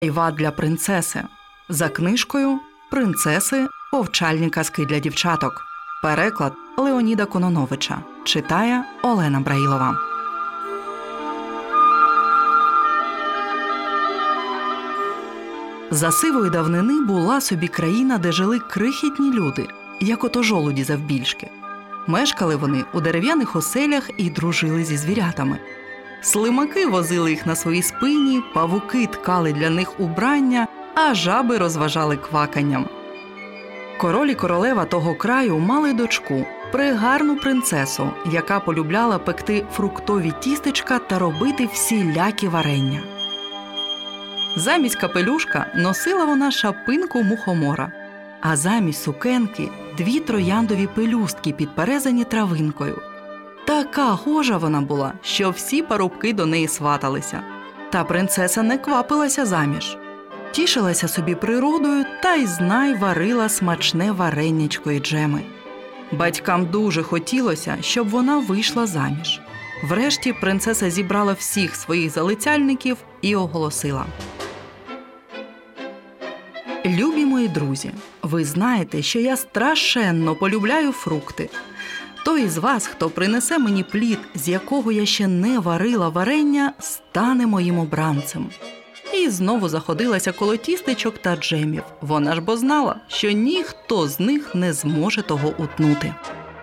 Айва для принцеси. За книжкою «Принцеси. Повчальні казки для дівчаток». Переклад Леоніда Кононовича. Читає Олена Браїлова. За сивої давнини була собі країна, де жили крихітні люди, як ото жолуді завбільшки. Мешкали вони у дерев'яних оселях і дружили зі звірятами. Слимаки возили їх на своїй спині, павуки ткали для них убрання, а жаби розважали кваканням. Король і королева того краю мали дочку, пригарну принцесу, яка полюбляла пекти фруктові тістечка та робити всілякі варення. Замість капелюшка носила вона шапинку мухомора, а замість сукенки – 2 трояндові пелюстки, підперезані травинкою. Така гожа вона була, що всі парубки до неї сваталися. Та принцеса не квапилася заміж. Тішилася собі природою та й знай варила смачне вареннячко і джеми. Батькам дуже хотілося, щоб вона вийшла заміж. Врешті принцеса зібрала всіх своїх залицяльників і оголосила: «Любі мої друзі, ви знаєте, що я страшенно полюбляю фрукти. Той із вас, хто принесе мені плід, з якого я ще не варила варення, стане моїм обранцем». І знову заходилася коло тістечок та джемів. Вона ж бо знала, що ніхто з них не зможе того утнути.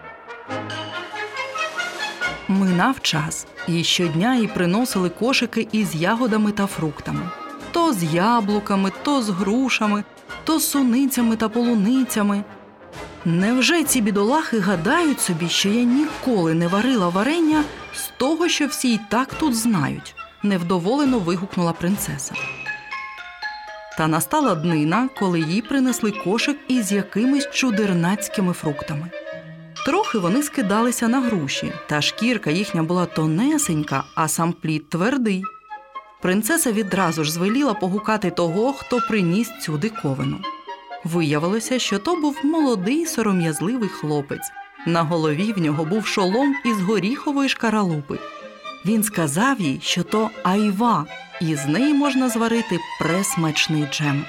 Минав час, і щодня їй приносили кошики із ягодами та фруктами. То з яблуками, то з грушами, то з суницями та полуницями. Невже ці бідолахи гадають собі, що я ніколи не варила варення з того, що всі й так тут знають? Невдоволено вигукнула принцеса. Та настала днина, коли їй принесли кошик із якимись чудернацькими фруктами. Трохи вони скидалися на груші, та шкірка їхня була тонесенька, а сам плід твердий. Принцеса відразу ж звеліла погукати того, хто приніс цю диковину. Виявилося, що то був молодий сором'язливий хлопець. На голові в нього був шолом із горіхової шкаралупи. Він сказав їй, що то айва, і з неї можна зварити пресмачний джем.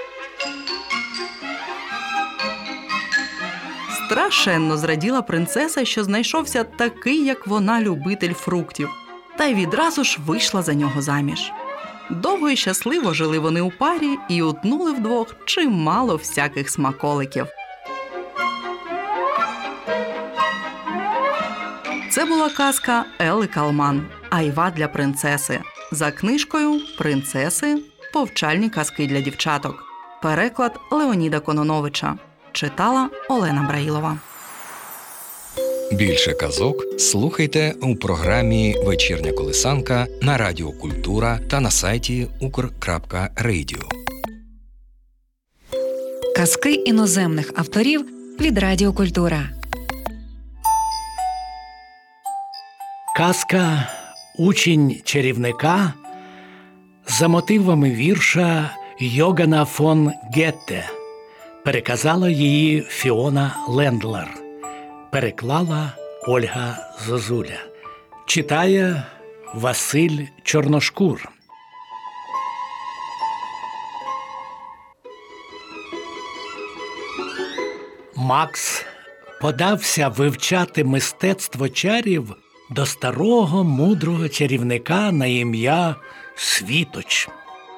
Страшенно зраділа принцеса, що знайшовся такий, як вона, любитель фруктів, та й відразу ж вийшла за нього заміж. Довго і щасливо жили вони у парі і утнули вдвох чимало всяких смаколиків. Це була казка Елли Калман «Айва для принцеси». За книжкою «Принцеси. Повчальні казки для дівчаток». Переклад Леоніда Кононовича. Читала Олена Браїлова. Більше казок слухайте у програмі «Вечірня колисанка» на Радіо Культура та на сайті ukr.radio. Казки іноземних авторів від Радіо Культура. Казка «Учень чарівника» за мотивами вірша Йогана фон Гетте. Переказала її Фіона Лендлер. Переклала Ольга Зозуля. Читає Василь Чорношкур. Макс подався вивчати мистецтво чарів до старого мудрого чарівника на ім'я Світоч.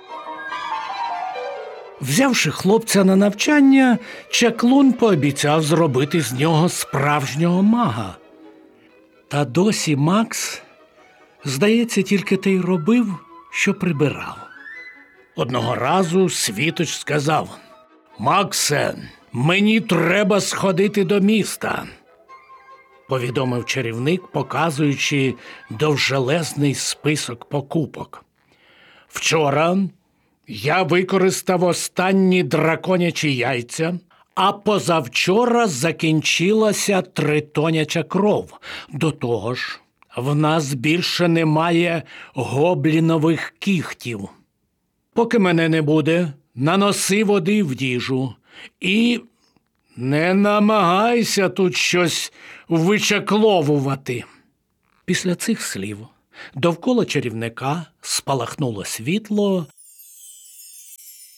Взявши хлопця на навчання, чаклун пообіцяв зробити з нього справжнього мага. Та досі Макс, здається, тільки те й робив, що прибирав. Одного разу Світоч сказав: «Максе, мені треба сходити до міста», – повідомив чарівник, показуючи довжелезний список покупок. «Вчора я використав останні драконячі яйця, а позавчора закінчилася тритоняча кров. До того ж, в нас більше немає гоблінових кігтів. Поки мене не буде, наноси води в їжу і не намагайся тут щось вичакловувати». Після цих слів довкола чарівника спалахнуло світло,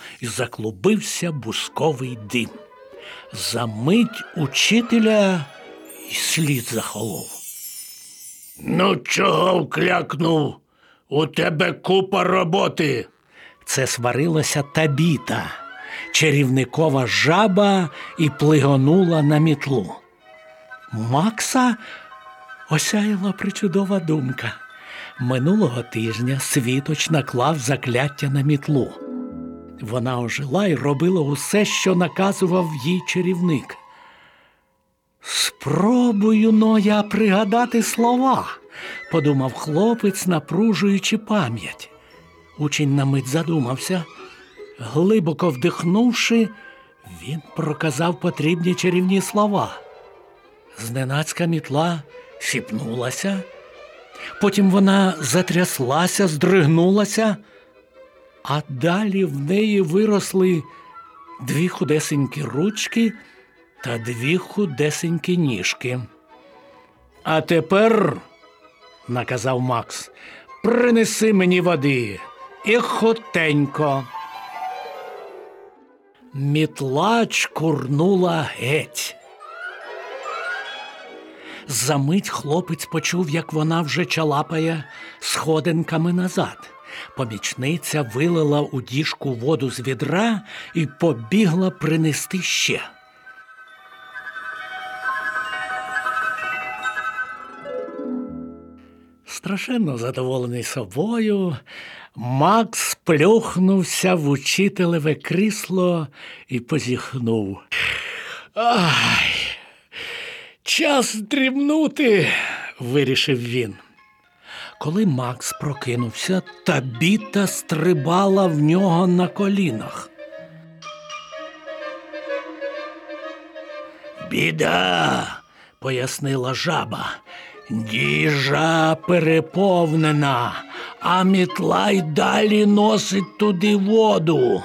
і заклубився бусковий дим. Замить учителя й слід захолов. «Ну чого вклякнув? У тебе купа роботи!» Це сварилася Табіта, чарівникова жаба, і плигонула на мітлу. Макса осяяла причудова думка. Минулого тижня Світоч наклав закляття на мітлу. Вона ожила і робила усе, що наказував їй чарівник. «Спробую-но я пригадати слова», – подумав хлопець, напружуючи пам'ять. Учень на мить задумався. Глибоко вдихнувши, він проказав потрібні чарівні слова. Зненацька мітла сіпнулася, потім вона затряслася, здригнулася, а далі в неї виросли 2 худесенькі ручки та 2 худесенькі ніжки. «А тепер, – наказав Макс, – принеси мені води і хутенько». Мітла чкурнула геть. Замить хлопець почув, як вона вже чалапає сходинками назад. Помічниця вилила у діжку воду з відра і побігла принести ще. Страшенно задоволений собою, Макс плюхнувся в учителеве крісло і позіхнув. «Ай, час дрімнути», – вирішив він. Коли Макс прокинувся, Табіта стрибала в нього на колінах. «Біда», – пояснила жаба. «Діжа переповнена, а мітла й далі носить туди воду».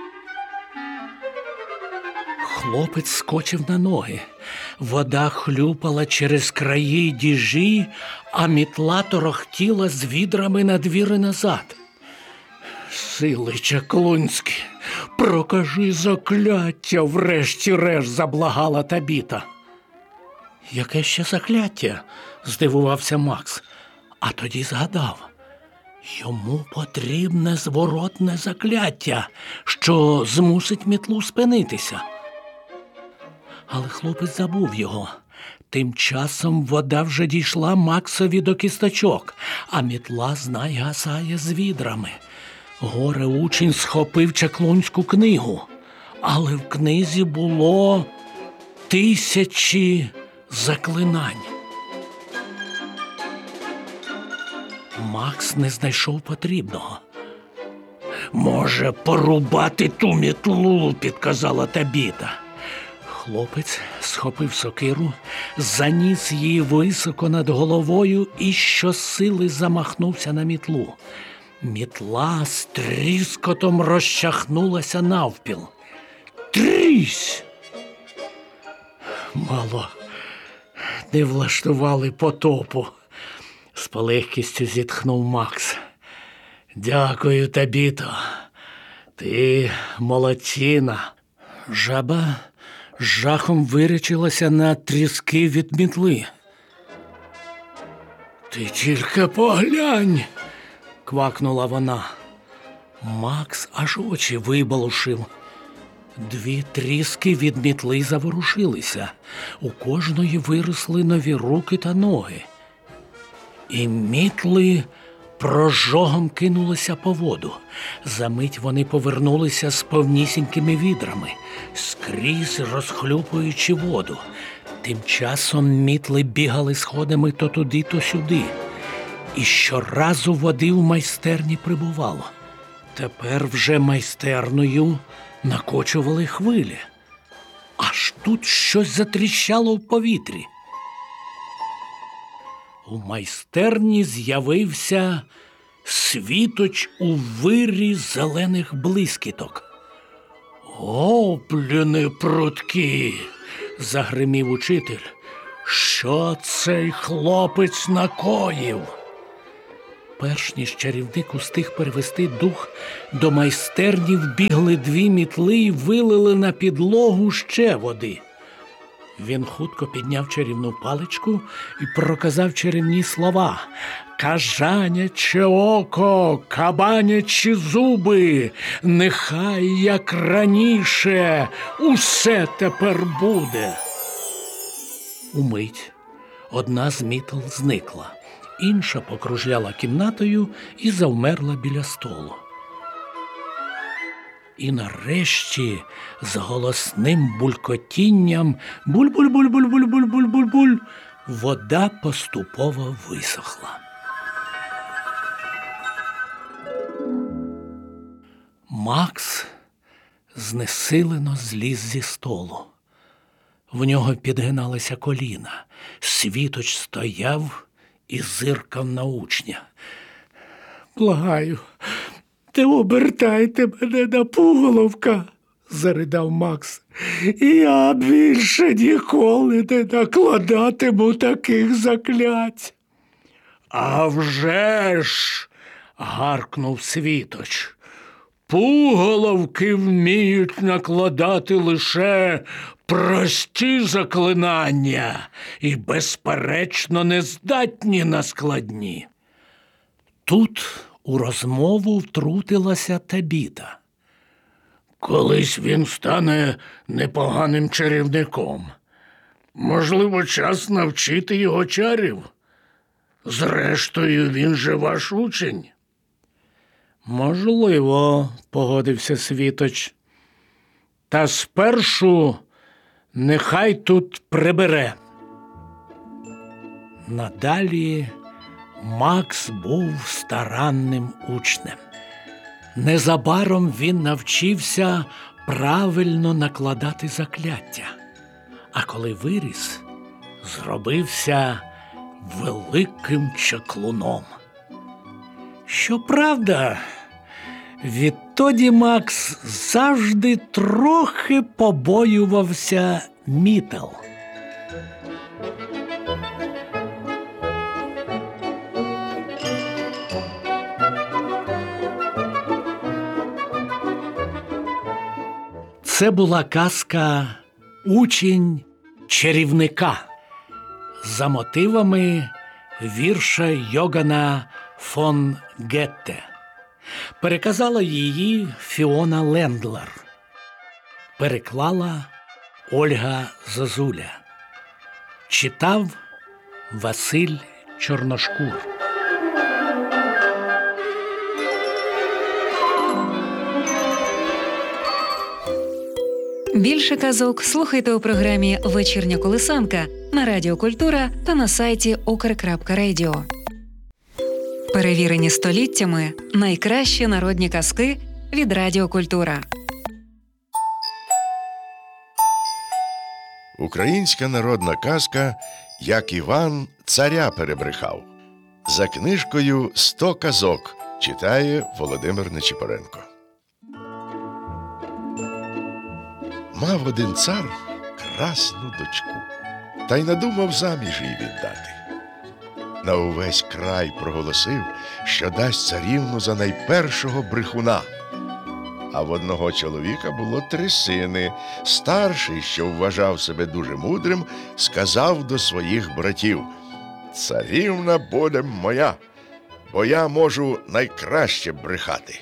Хлопець скочив на ноги. Вода хлюпала через краї діжі, а мітла торохтіла з відрами на двір і назад. «Сили чаклунські, прокажи закляття, врешті-решт», – заблагала Табіта. «Яке ще закляття?» – здивувався Макс. А тоді згадав. Йому потрібне зворотне закляття, що змусить мітлу спинитися. Але хлопець забув його. Тим часом вода вже дійшла Максові до кісточок, а мітла, знай, гасає з відрами. Горе-учень схопив чаклунську книгу, але в книзі було 1000 заклинань. Макс не знайшов потрібного. «Може, порубати ту мітлу», – підказала Табіта. Хлопець схопив сокиру, заніс її високо над головою і щосили замахнувся на мітлу. Мітла з тріскотом розчахнулася навпіл. «Трісь!» Мало не влаштували потопу, з полегкістю зітхнув Макс. «Дякую, Табіто, ти молодчина». Жаба з жахом вирячилася на тріски від мітли. «Ти тільки поглянь!» – квакнула вона. Макс аж очі вибалушив. 2 тріски від мітли заворушилися. У кожної виросли нові руки та ноги. І мітли прожогом кинулися по воду. Замить вони повернулися з повнісінькими відрами, скрізь розхлюпуючи воду. Тим часом мітли бігали сходами то туди, то сюди. І щоразу води в майстерні прибувало. Тепер вже майстерною накочували хвилі. Аж тут щось затріщало в повітрі. У майстерні з'явився Світоч у вирі зелених блискіток. «Гобліни прудкі!» – загримів учитель. «Що цей хлопець накоїв?» перш ніж чарівник устиг перевести дух, до майстерні вбігли 2 мітли і вилили на підлогу ще води. Він хутко підняв чарівну паличку і проказав чарівні слова: «Кажаняче око, кабанячі зуби, нехай, як раніше, усе тепер буде». Умить одна з мітл зникла, інша покружляла кімнатою і завмерла біля столу. І нарешті з голосним булькотінням буль-буль-буль-буль-буль-буль-буль-буль вода поступово висохла. Макс знесилено зліз зі столу. В нього підгиналися коліна. Світоч стояв і зиркав на учня. «Благаю, не обертайте мене на пуголовка», – заридав Макс. «Я більше ніколи не накладатиму таких заклять». «А вже ж!» – гаркнув Світоч. «Пуголовки вміють накладати лише прості заклинання і, безперечно, не здатні на складні». Тут у розмову втрутилася Табіта. «Колись він стане непоганим чарівником. Можливо, час навчити його чарів. Зрештою, він же ваш учень». «Можливо», – погодився Світоч. «Та спершу нехай тут прибере». Надалі Макс був старанним учнем. Незабаром він навчився правильно накладати закляття. А коли виріс, зробився великим чаклуном. Щоправда, відтоді Макс завжди трохи побоювався мітл. Це була казка «Учень чарівника» за мотивами вірша Йогана фон Гетте. Переказала її Фіона Лендлер. Переклала Ольга Зозуля. Читав Василь Чорношкур. Більше казок слухайте у програмі «Вечірня колисанка» на Радіо Культура та на сайті ukr.radio. Перевірені століттями найкращі народні казки від Радіо Культура. Українська народна казка «Як Іван царя перебрехав». За книжкою «100 казок» читає Володимир Нечіпоренко. Мав один цар красну дочку, та й надумав заміж її віддати. На увесь край проголосив, що дасть царівну за найпершого брехуна. А в одного чоловіка було 3 сини. Старший, що вважав себе дуже мудрим, сказав до своїх братів: «Царівна буде моя, бо я можу найкраще брехати».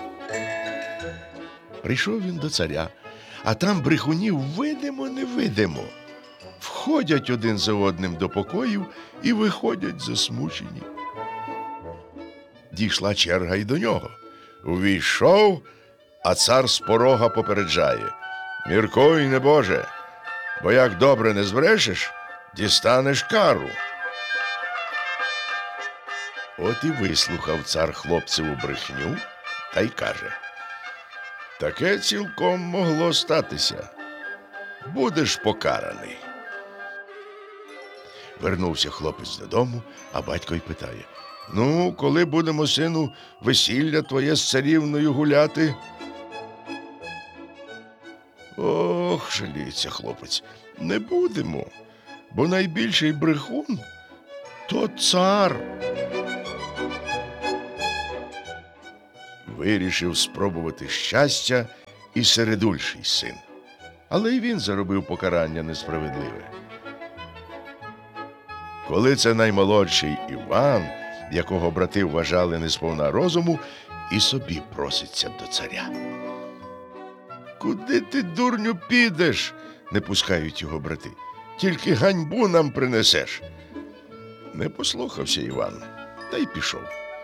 Прийшов він до царя, а там брехунів видимо-невидимо. Входять один за одним до покоїв і виходять засмучені. Дійшла черга й до нього. Увійшов, а цар з порога попереджає: «Міркуй, небоже, бо як добре не збрешеш, дістанеш кару». От і вислухав цар хлопцеву брехню та й каже: «Таке цілком могло статися. Будеш покараний». Вернувся хлопець додому, а батько й питає: «Ну, коли будемо, сину, весілля твоє з царівною гуляти?» «Ох, жаліється хлопець, не будемо, бо найбільший брехун – то цар». вирішив спробувати щастя і середульший син. Але й він заробив покарання несправедливе. Коли це наймолодший Іван, якого брати вважали несповна розуму, і собі проситься до царя. «Куди ти, дурню, підеш?» – не пускають його брати. «Тільки ганьбу нам принесеш». Не послухався Іван, та й пішов.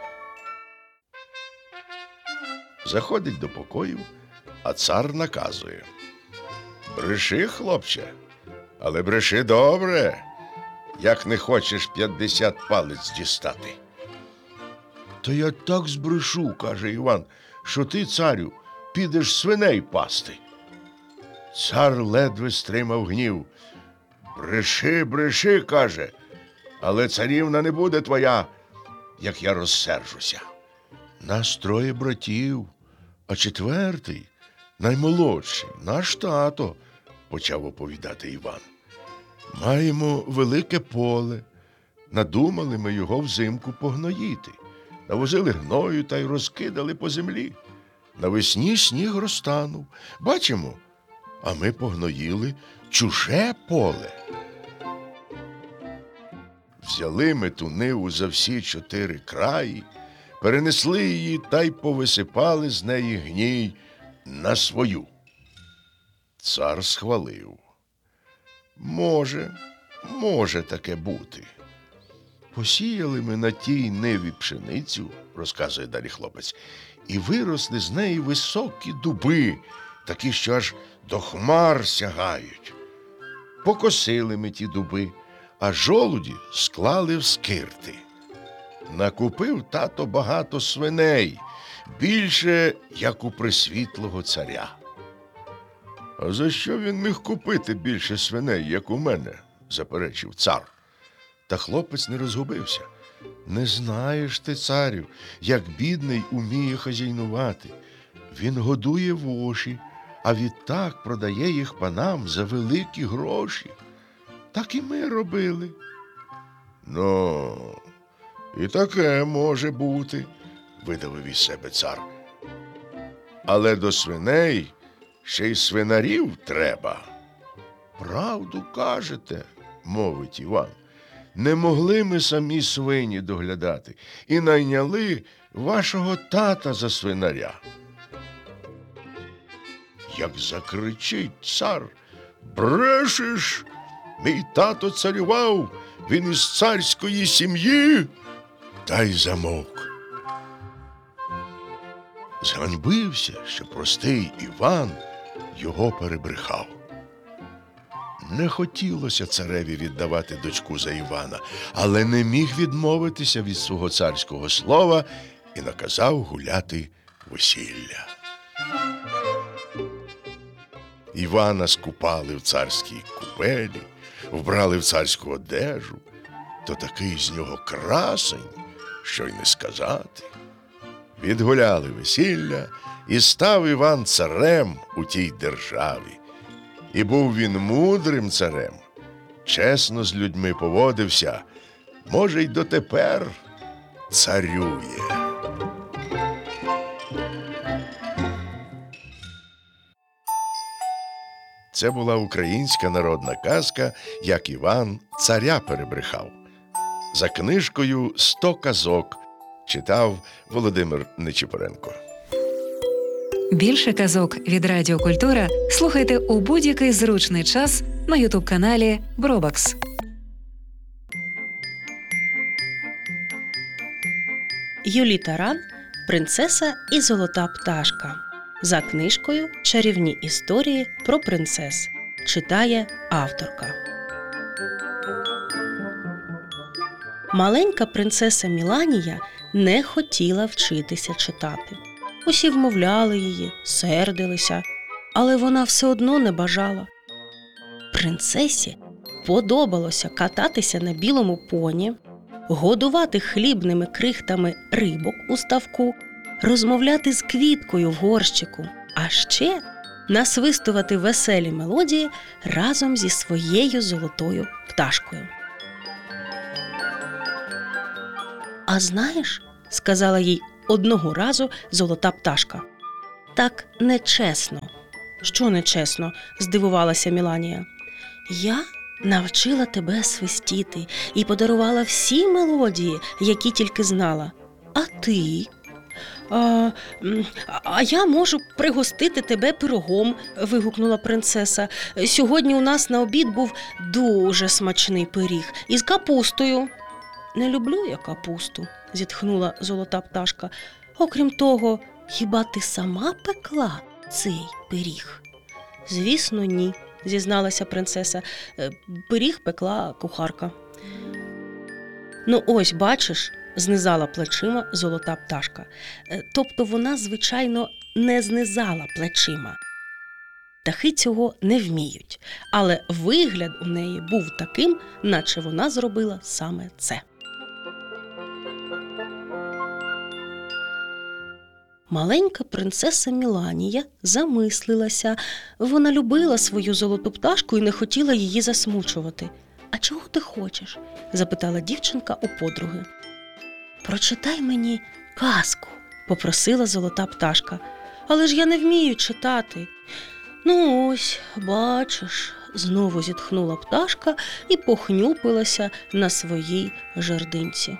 Заходить до покоїв, а цар наказує: «Бреши, хлопче, але бреши добре, як не хочеш 50 палиць дістати». «Та я так збрешу, – каже Іван, – що ти, царю, підеш свиней пасти». Цар ледве стримав гнів. «Бреши, бреши, – каже, – але царівна не буде твоя, як я розсержуся. Нас 3 братів, а 4, наймолодший, наш тато», – почав оповідати Іван. «Маємо велике поле. Надумали ми його взимку погноїти. Навозили гною та й розкидали по землі. Навесні сніг розтанув. Бачимо, а ми погноїли чуже поле. Взяли ми ту ниву за всі 4 краї, перенесли її та й повисипали з неї гній на свою». Цар схвалив. Може таке бути. «Посіяли ми на тій ниві пшеницю, – розказує далі хлопець, – і виросли з неї високі дуби, такі, що аж до хмар сягають. Покосили ми ті дуби, а жолуді склали в скирти. Накупив тато багато свиней, більше, як у пресвітлого царя». «А за що він міг купити більше свиней, як у мене?» – заперечив цар. Та хлопець не розгубився. «Не знаєш ти, царю, як бідний уміє хазяйнувати. Він годує воші, а відтак продає їх панам за великі гроші. Так і ми робили». «Ну, і таке може бути», – видавив із себе цар. «Але до свиней ще й свинарів треба». «Правду кажете», – мовить Іван. «Не могли ми самі свині доглядати і найняли вашого тата за свинаря». Як закричить цар: «Брешеш! Мій тато царював, він із царської сім'ї!» Та й замовк. Зганьбився, що простий Іван його перебрехав. Не хотілося цареві віддавати дочку за Івана, але не міг відмовитися від свого царського слова і наказав гуляти весілля. Івана скупали в царській купелі, вбрали в царську одежу, то такий з нього красень, що й не сказати. Відгуляли весілля, і став Іван царем у тій державі. І був він мудрим царем, чесно з людьми поводився, може, й дотепер царює. Це була українська народна казка «Як Іван царя перебрехав». За книжкою «100 казок» читав Володимир Нечипоренко. Більше казок від Радіо Культура слухайте у будь-який зручний час на ютуб-каналі Бробакс. Юлі Таран «Принцеса і золота пташка». За книжкою «Чарівні історії про принцес». Читає авторка. Маленька принцеса Міланія не хотіла вчитися читати. Усі вмовляли її, сердилися, але вона все одно не бажала. Принцесі подобалося кататися на білому поні, годувати хлібними крихтами рибок у ставку, розмовляти з квіткою в горщику, а ще насвистувати веселі мелодії разом зі своєю золотою пташкою. «А знаєш, – сказала їй одного разу золота пташка. Так нечесно. Що нечесно? Здивувалася Міланія. Я навчила тебе свистіти і подарувала всі мелодії, які тільки знала. А ти? А я можу пригостити тебе пирогом, вигукнула принцеса. Сьогодні у нас на обід був дуже смачний пиріг із капустою. Не люблю я капусту, зітхнула золота пташка. Окрім того, хіба ти сама пекла цей пиріг? Звісно, ні, зізналася принцеса. Пиріг пекла кухарка. Ну ось, бачиш, знизала плечима золота пташка. Тобто вона, звичайно, не знизала плечима. Птахи цього не вміють, але вигляд у неї був таким, наче вона зробила саме це. Маленька принцеса Міланія замислилася. Вона любила свою золоту пташку і не хотіла її засмучувати. «А чого ти хочеш?» – запитала дівчинка у подруги. «Прочитай мені казку», – попросила золота пташка. «Але ж я не вмію читати». «Ну ось, бачиш», – знову зітхнула пташка і похнюпилася на своїй жердинці.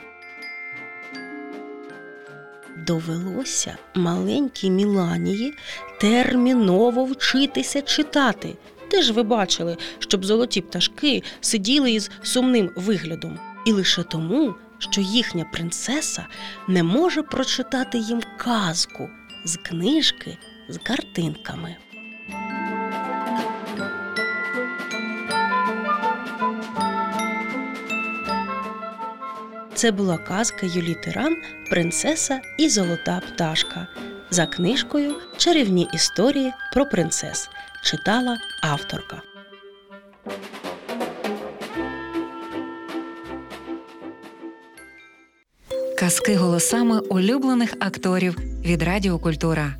Довелося маленькій Міланії терміново вчитися читати. Де ж ви бачили, щоб золоті пташки сиділи із сумним виглядом? І лише тому, що їхня принцеса не може прочитати їм казку з книжки з картинками. Це була казка Юлії Тиран «Принцеса і золота пташка» за книжкою «Чарівні історії про принцес». Читала авторка. Казки голосами улюблених акторів від Радіо Культура.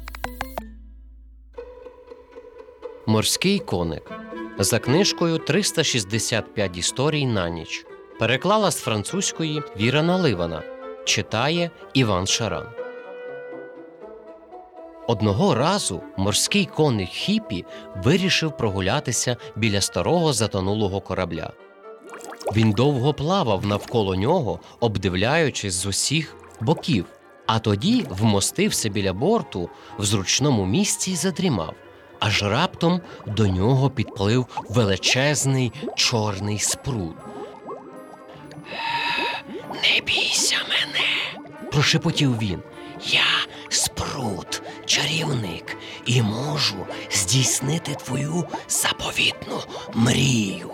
Морський коник. За книжкою «365 історій на ніч». Переклала з французької Віра Наливана. Читає Іван Шаран. Одного разу морський коник Хіпі вирішив прогулятися біля старого затонулого корабля. Він довго плавав навколо нього, обдивляючись з усіх боків, а тоді вмостився біля борту в зручному місці і задрімав. Аж раптом до нього підплив величезний чорний спрут. «Не бійся мене!» – прошепотів він. «Я спрут, чарівник, і можу здійснити твою заповітну мрію».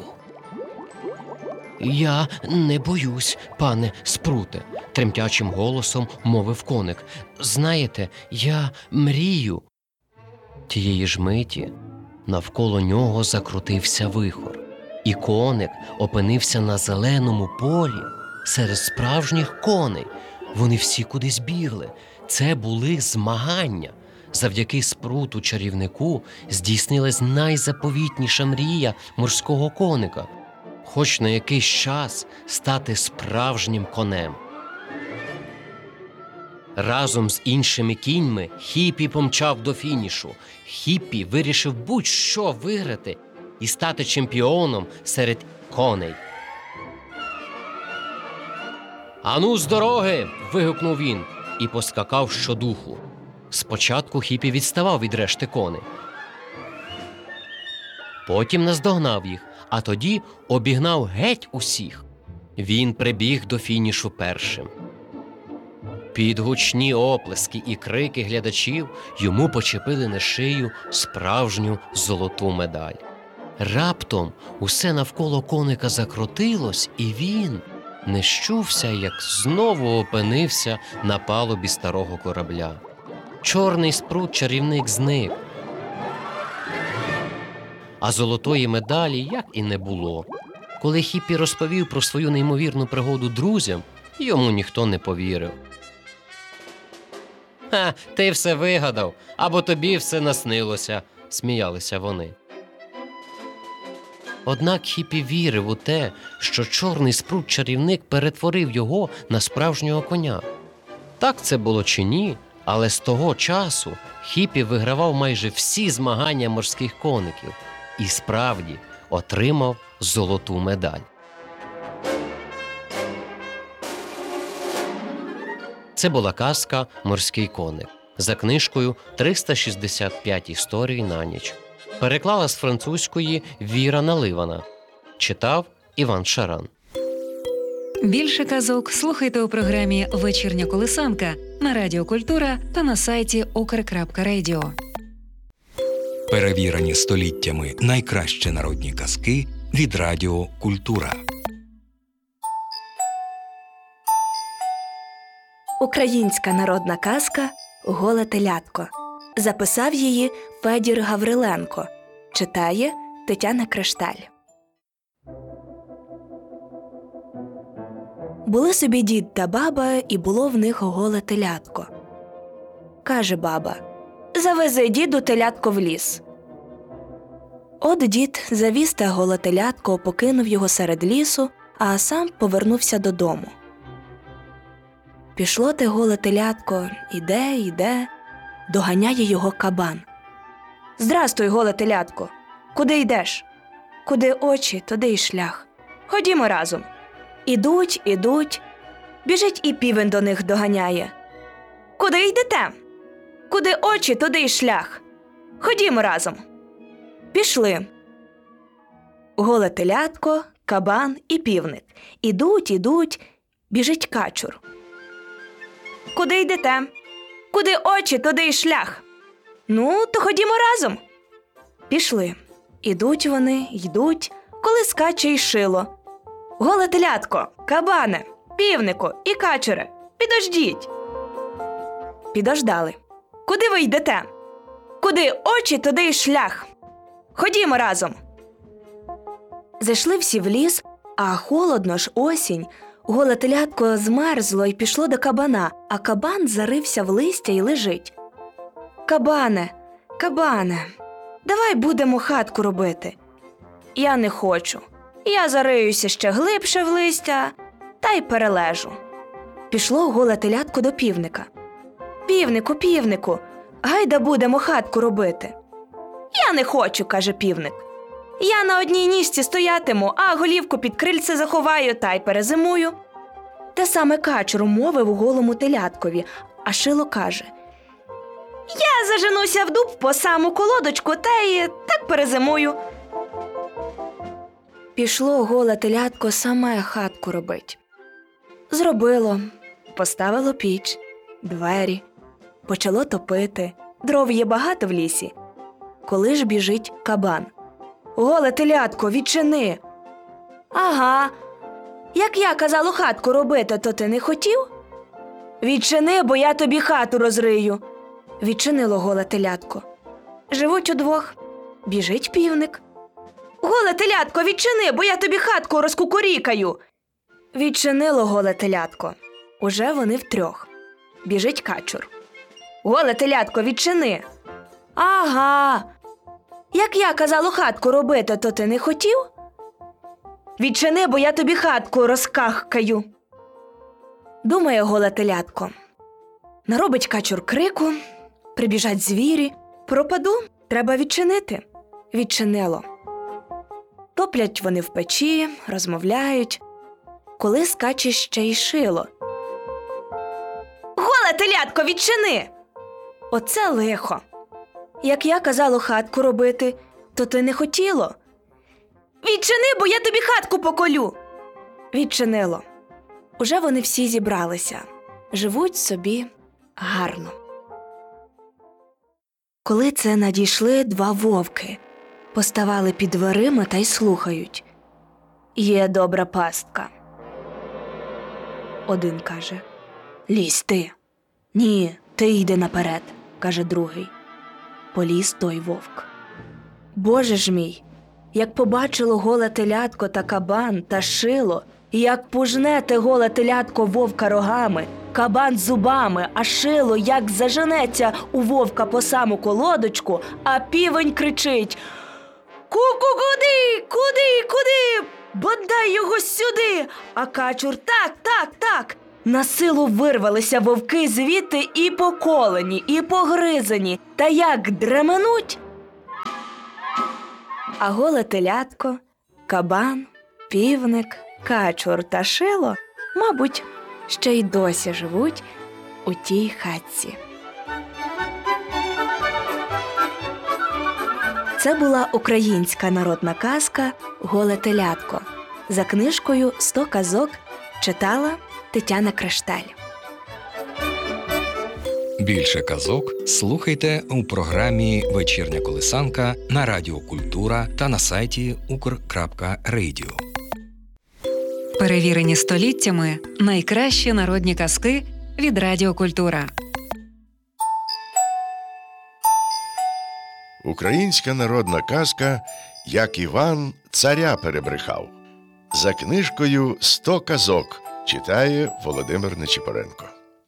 «Я не боюсь, пане спруте», – тремтячим голосом мовив коник. «Знаєте, я мрію». Тієї ж миті навколо нього закрутився вихор, і коник опинився на зеленому полі серед справжніх коней. Вони всі кудись бігли. Це були змагання. Завдяки спруту-чарівнику здійснилась найзаповітніша мрія морського коника – хоч на якийсь час стати справжнім конем. Разом з іншими кіньми Хіпі помчав до фінішу. Хіпі вирішив будь-що виграти і стати чемпіоном серед коней. «Ану, з дороги!» – вигукнув він і поскакав щодуху. Спочатку Хіпі відставав від решти коней. Потім наздогнав їх, а тоді обігнав геть усіх. Він прибіг до фінішу першим. Під гучні оплески і крики глядачів йому почепили на шию справжню золоту медаль. Раптом усе навколо коника закрутилось, і він не щувся, як знову опинився на палубі старого корабля. Чорний спрут-чарівник зник, а золотої медалі як і не було. Коли Хіпі розповів про свою неймовірну пригоду друзям, йому ніхто не повірив. «Ха, ти все вигадав, або тобі все наснилося», – сміялися вони. Однак Хіпі вірив у те, що чорний спрут-чарівник перетворив його на справжнього коня. Так це було чи ні, але з того часу Хіпі вигравав майже всі змагання морських коників і справді отримав золоту медаль. Це була казка «Морський коник» за книжкою «365 історій на ніч». Переклала з французької Віра Наливана. Читав Іван Шаран. Більше казок слухайте у програмі «Вечірня колисанка» на Радіо Культура та на сайті ukr.radio. Перевірені століттями найкращі народні казки від Радіо Культура. Українська народна казка «Голе телятко». Записав її Федір Гавриленко. Читає Тетяна Кришталь. Були собі дід та баба, і було в них голе телятко. Каже баба: «Завези, діду, телятко в ліс». От дід завіз те голе телятко, покинув його серед лісу, а сам повернувся додому. Пішло те голе телятко, іде, доганяє його кабан. «Здрастуй, голе телятко! Куди йдеш?» «Куди очі, туди й шлях. Ходімо разом». Ідуть. Біжить і півень до них доганяє. «Куди йдете?» «Куди очі, туди й шлях. Ходімо разом». Пішли. Голе телятко, кабан і півник. Ідуть, біжить качур. «Куди йдете?» «Куди очі, туди й шлях». «Ну, то ходімо разом». Пішли. Ідуть вони, коли скаче й шило. «Голе телятко, кабане, півнику і качуре, підождіть». Підождали. «Куди ви йдете?» «Куди очі, туди й шлях. Ходімо разом». Зайшли всі в ліс, а холодно ж, осінь. Голе телятко змерзло й пішло до кабана, а кабан зарився в листя й лежить. «Кабане, давай будемо хатку робити». «Я не хочу. Я зариюся ще глибше в листя та й перележу». Пішло голе телятко до півника. Півнику, гайда будемо хатку робити». «Я не хочу», – каже півник. «Я на одній ніжці стоятиму, а голівку під крильце заховаю та й перезимую». Те саме качур мовив голому теляткові, а шило каже: «Я заженуся в дуб по саму колодочку та й так перезимую». Пішло голе телятко саме хатку робить. Зробило, поставило піч, двері, почало топити, дров є багато в лісі. Коли ж біжить кабан: «Голе телятко, відчини». «Ага, як я казало хатку робити, то ти не хотів?» «Відчини, бо я тобі хату розрию». Відчинило голе телятко. Живуть удвох. Біжить півник: «Голе телятко, відчини, бо я тобі хатку розкукурікаю». Відчинило голе телятко. Уже вони втрьох. Біжить качур: «Голе телятко, відчини». «Ага, як я казало хатку робити, то ти не хотів?» «Відчини, бо я тобі хатку розкахкаю». Думає голе телятко. Наробить качур крику, прибіжать звірі. Пропаду, треба відчинити. Відчинило. Топлять вони в печі, розмовляють. Коли скаче ще й шило: «Голе телятко, відчини!» Оце лихо. Як я казало хатку робити, то ти не хотіло. «Відчини, бо я тобі хатку поколю». Відчинило. Уже вони всі зібралися. Живуть собі гарно. Коли це надійшли два вовки, поставали під дверима та й слухають. Є добра пастка. Один каже: «Лізь ти». «Ні, ти йди наперед», каже другий. Поліз той вовк. Боже ж мій, як побачило голе телятко та кабан та шило, як пужне те голе телятко вовка рогами, кабан зубами, а шило як заженеться у вовка по саму колодочку, а півень кричить: «Ку-ку, куди? Бодай його сюди!» А качур: так, На силу вирвалися вовки звідти і поколені, і погризані, та як дременуть. А голе телятко, кабан, півник, качур та шило, мабуть, ще й досі живуть у тій хатці. Це була українська народна казка «Голе телятко». За книжкою «100 казок» читала Тетяна Кришталь. Більше казок слухайте у програмі «Вечірня колисанка» на Радіо Культура та на сайті ukr.radio. Перевірені століттями найкращі народні казки від Радіо Культура. Українська народна казка «Як Іван царя перебрехав». За книжкою «100 казок» читає Володимир Нечипоренко.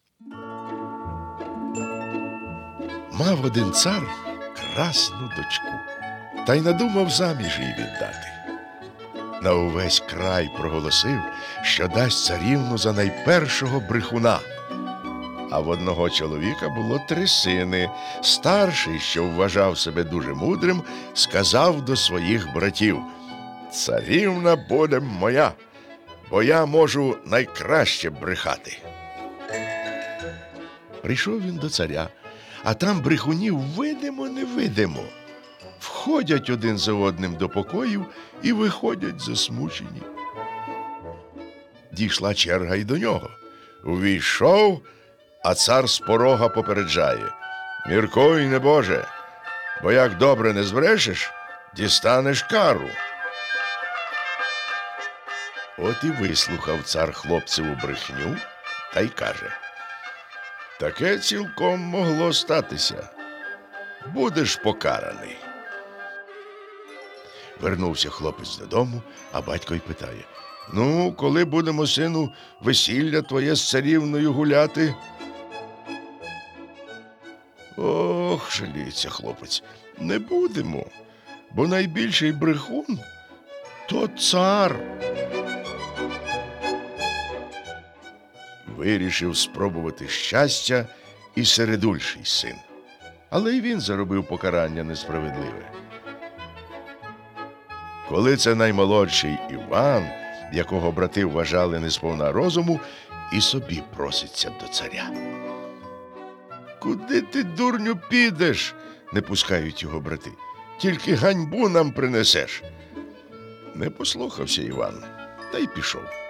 Мав один цар красну дочку, та й надумав заміж її віддати. На увесь край проголосив, що дасть царівну за найпершого брехуна. А в одного чоловіка було 3 сини. Старший, що вважав себе дуже мудрим, сказав до своїх братів: «Царівна буде моя, бо я можу найкраще брехати». Прийшов він до царя, а там брехунів видимо-невидимо. Входять один за одним до покоїв і виходять засмучені. Дійшла черга й до нього. Увійшов, а цар з порога попереджає: «Міркуй, небоже, бо як добре не збрешеш, дістанеш кару». От і вислухав цар хлопцеву брехню та й каже: «Таке цілком могло статися. Будеш покараний». Вернувся хлопець додому, а батько й питає: «Ну, коли будемо, сину, весілля твоє з царівною гуляти?» «Ох, жаліється хлопець, не будемо, бо найбільший брехун – то цар». Вирішив спробувати щастя і середульший син. Але й він заробив покарання несправедливе. Коли це наймолодший Іван, якого брати вважали несповна розуму, і собі проситься до царя. «Куди ти, дурню, підеш?» – не пускають його брати. «Тільки ганьбу нам принесеш». Не послухався Іван, та й пішов.